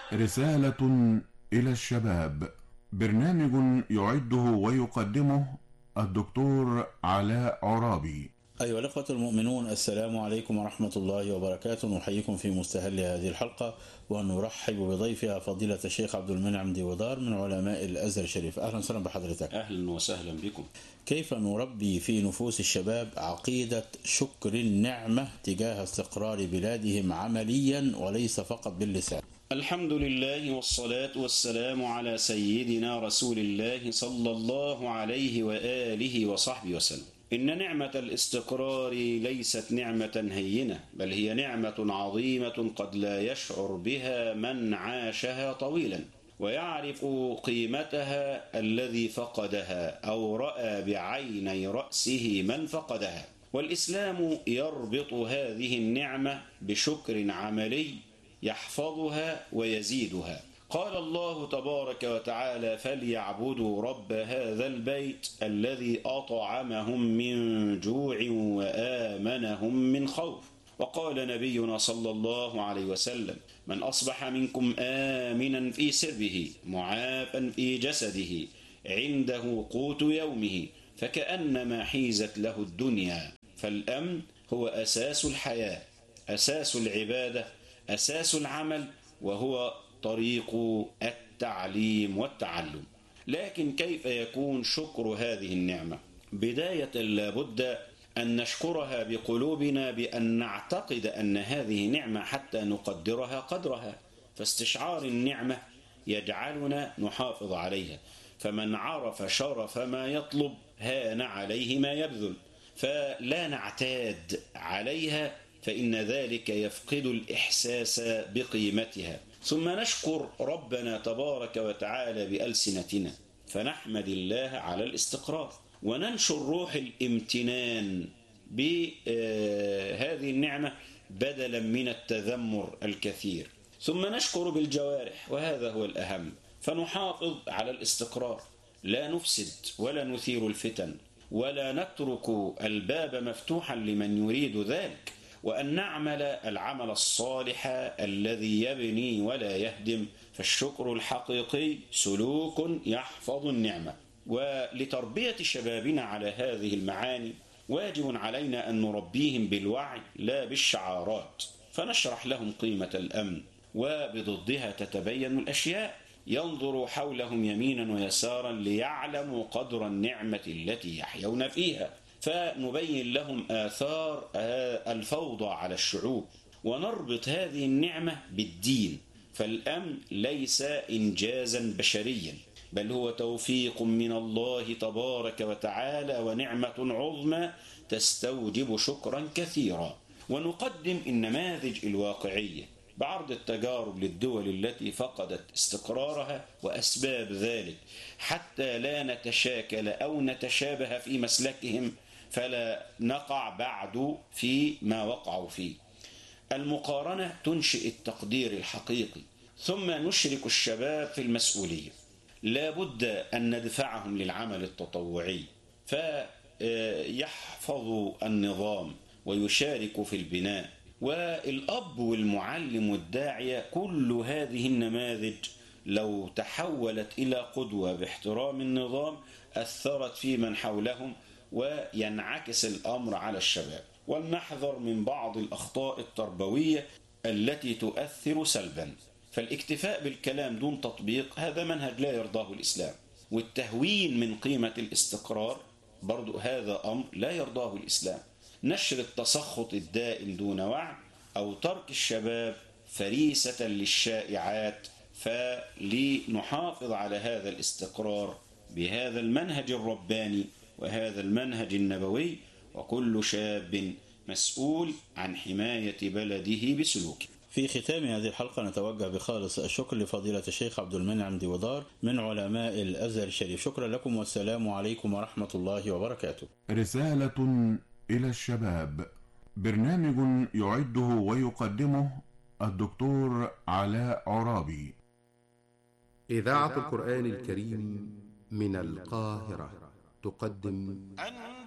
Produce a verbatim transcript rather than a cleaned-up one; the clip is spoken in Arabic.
رسالة إلى الشباب. برنامج يعده ويقدمه الدكتور علاء عرابي. أيها الأخوة المؤمنون، السلام عليكم ورحمة الله وبركاته. نحييكم في مستهل هذه الحلقة ونرحب بضيفها فضيلة الشيخ عبد المنعم ديودار من علماء الأزهر الشريف. أهلا وسهلا بحضرتك. أهلا وسهلا بكم. كيف نربي في نفوس الشباب عقيدة شكر النعمة تجاه استقرار بلادهم عمليا وليس فقط باللسان؟ الحمد لله والصلاة والسلام على سيدنا رسول الله صلى الله عليه وآله وصحبه وسلم. إن نعمة الاستقرار ليست نعمة هينة، بل هي نعمة عظيمة قد لا يشعر بها من عاشها طويلا ويعرف قيمتها الذي فقدها أو رأى بعيني رأسه من فقدها. والإسلام يربط هذه النعمة بشكر عملي يحفظها ويزيدها. قال الله تبارك وتعالى: فليعبدوا رب هذا البيت الذي أطعمهم من جوع وآمنهم من خوف. وقال نبينا صلى الله عليه وسلم: من أصبح منكم آمنا في سربه معافا في جسده عنده قوت يومه فكأنما حيزت له الدنيا. فالأمن هو أساس الحياة، أساس العبادة، أساس العمل، وهو طريق التعليم والتعلم. لكن كيف يكون شكر هذه النعمة؟ بداية لابد أن نشكرها بقلوبنا، بأن نعتقد أن هذه نعمة حتى نقدرها قدرها. فاستشعار النعمة يجعلنا نحافظ عليها. فمن عرف شرف ما يطلب هان عليه ما يبذل. فلا نعتاد عليها، فإن ذلك يفقد الإحساس بقيمتها. ثم نشكر ربنا تبارك وتعالى بألسنتنا، فنحمد الله على الاستقرار وننشر روح الامتنان بهذه النعمة بدلا من التذمر الكثير. ثم نشكر بالجوارح، وهذا هو الأهم، فنحافظ على الاستقرار، لا نفسد ولا نثير الفتن ولا نترك الباب مفتوحا لمن يريد ذلك، وأن نعمل العمل الصالح الذي يبني ولا يهدم. فالشكر الحقيقي سلوك يحفظ النعمة. ولتربية شبابنا على هذه المعاني واجب علينا أن نربيهم بالوعي لا بالشعارات، فنشرح لهم قيمة الأمن، وبضدها تتبين الأشياء. ينظروا حولهم يمينا ويسارا ليعلموا قدر النعمة التي يحيون فيها، فنبين لهم آثار الفوضى على الشعوب، ونربط هذه النعمة بالدين. فالأمن ليس إنجازا بشريا، بل هو توفيق من الله تبارك وتعالى ونعمة عظمى تستوجب شكرا كثيرا. ونقدم النماذج الواقعية بعرض التجارب للدول التي فقدت استقرارها وأسباب ذلك، حتى لا نتشاكل أو نتشابه في مسلكهم، فلا نقع بعد في ما وقعوا فيه. المقارنة تنشئ التقدير الحقيقي. ثم نشرك الشباب في المسؤولية. لا بد أن ندفعهم للعمل التطوعي، فيحفظوا النظام ويشاركوا في البناء. والأب والمعلم والداعية، كل هذه النماذج لو تحولت إلى قدوة باحترام النظام أثرت في من حولهم، وينعكس الأمر على الشباب. ولنحذر من بعض الأخطاء التربوية التي تؤثر سلبا. فالاكتفاء بالكلام دون تطبيق هذا منهج لا يرضاه الإسلام. والتهوين من قيمة الاستقرار برضو هذا أمر لا يرضاه الإسلام. نشر التسخط الدائم دون وعي، أو ترك الشباب فريسة للشائعات. فلنحافظ على هذا الاستقرار بهذا المنهج الرباني وهذا المنهج النبوي، وكل شاب مسؤول عن حماية بلده بسلوكه. في ختام هذه الحلقة نتوجه بخالص الشكر لفضيلة الشيخ عبد المنعم ديودار من علماء الأزهر الشريف. شكرا لكم والسلام عليكم ورحمة الله وبركاته. رسالة إلى الشباب. برنامج يعده ويقدمه الدكتور علاء عرابي. إذاعة القرآن الكريم من القاهرة تقدم